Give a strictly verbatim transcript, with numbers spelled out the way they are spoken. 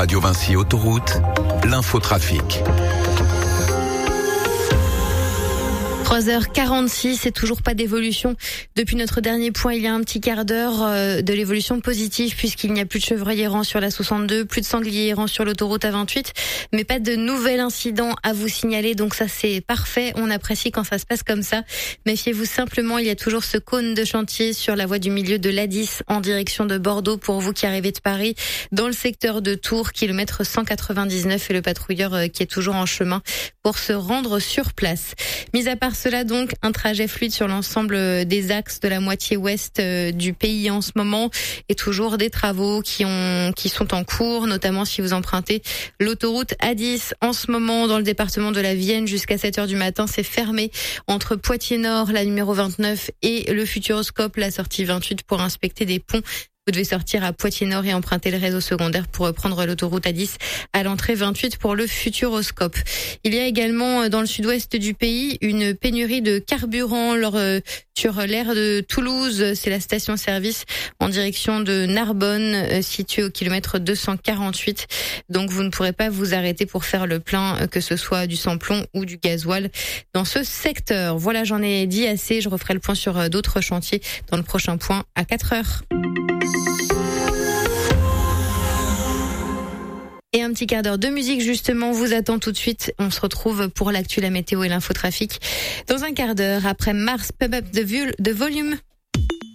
Radio Vinci Autoroute, l'infotrafic. trois heures quarante-six, c'est toujours pas d'évolution. Depuis notre dernier point, il y a un petit quart d'heure euh, de l'évolution positive puisqu'il n'y a plus de chevreuils errants sur la soixante-deux, plus de sangliers errants sur l'autoroute A vingt-huit, mais pas de nouvel incident à vous signaler. Donc ça, c'est parfait. On apprécie quand ça se passe comme ça. Méfiez-vous simplement, il y a toujours ce cône de chantier sur la voie du milieu de l'A dix en direction de Bordeaux pour vous qui arrivez de Paris, dans le secteur de Tours, kilomètre cent quatre-vingt-dix-neuf, et le patrouilleur euh, qui est toujours en chemin pour se rendre sur place. Mis à part cela, donc, un trajet fluide sur l'ensemble des axes de la moitié ouest du pays en ce moment, et toujours des travaux qui ont qui sont en cours, notamment si vous empruntez l'autoroute A dix. En ce moment, dans le département de la Vienne, jusqu'à sept heures du matin, c'est fermé entre Poitiers-Nord, la numéro vingt-neuf, et le Futuroscope, la sortie vingt-huit, pour inspecter des ponts. Vous devez sortir à Poitiers-Nord et emprunter le réseau secondaire pour prendre l'autoroute A dix à l'entrée vingt-huit pour le Futuroscope. Il y a également dans le sud-ouest du pays une pénurie de carburant lors, euh, sur l'aire de Toulouse. C'est la station-service en direction de Narbonne, euh, située au kilomètre deux cent quarante-huit. Donc vous ne pourrez pas vous arrêter pour faire le plein, euh, que ce soit du sans-plomb ou du gasoil dans ce secteur. Voilà, j'en ai dit assez. Je referai le point sur euh, d'autres chantiers dans le prochain point à quatre heures. Et un petit quart d'heure de musique, justement, vous attend tout de suite. On se retrouve pour l'actu, la météo et l'infotrafic dans un quart d'heure après Mars, Pump Up the Volume.